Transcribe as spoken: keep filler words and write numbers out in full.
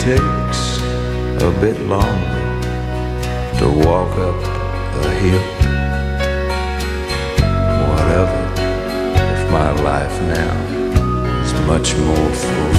takes a bit longer to walk up a hill. Whatever if my life now is much more full.